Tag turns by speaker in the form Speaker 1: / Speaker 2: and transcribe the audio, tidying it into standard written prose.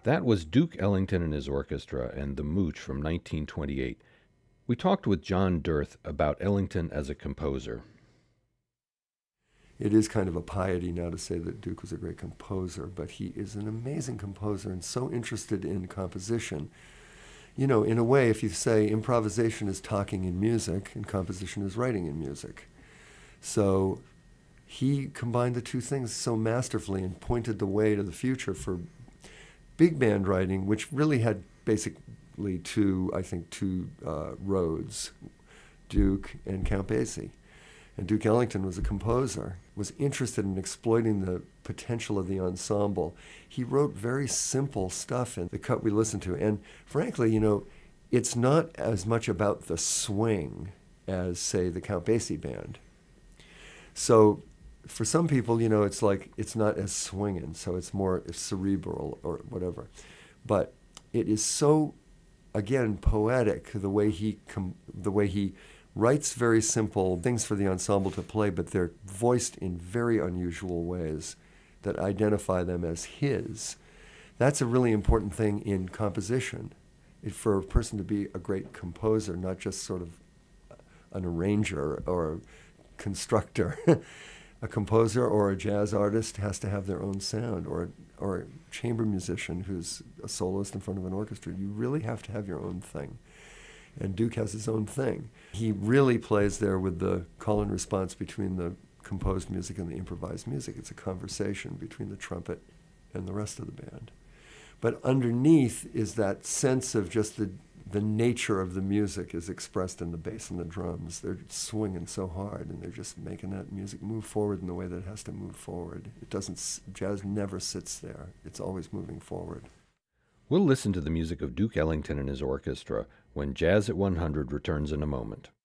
Speaker 1: That was Duke Ellington and his orchestra and The Mooch from 1928. We talked with John Dirth about Ellington as a composer.
Speaker 2: It is kind of a piety now to say that Duke was a great composer, but he is an amazing composer and so interested in composition. You know, in a way, if you say improvisation is talking in music and composition is writing in music. So he combined the two things so masterfully and pointed the way to the future for big band writing, which really had basically two roads, Duke and Count Basie. And Duke Ellington was a composer, was interested in exploiting the potential of the ensemble. He wrote very simple stuff in the cut we listened to. And frankly, you know, it's not as much about the swing as, say, the Count Basie band. So for some people, you know, it's like it's not as swinging, so it's more cerebral or whatever. But it is so, again, poetic the way he writes very simple things for the ensemble to play, but they're voiced in very unusual ways that identify them as his. That's a really important thing in composition. For a person to be a great composer, not just sort of an arranger or a constructor. A composer or a jazz artist has to have their own sound, or a chamber musician who's a soloist in front of an orchestra. You really have to have your own thing. And Duke has his own thing. He really plays there with the call and response between the composed music and the improvised music. It's a conversation between the trumpet and the rest of the band. But underneath is that sense of just the nature of the music is expressed in the bass and the drums. They're swinging so hard, and they're just making that music move forward in the way that it has to move forward. Jazz never sits there. It's always moving forward.
Speaker 1: We'll listen to the music of Duke Ellington and his orchestra when Jazz at 100 returns in a moment.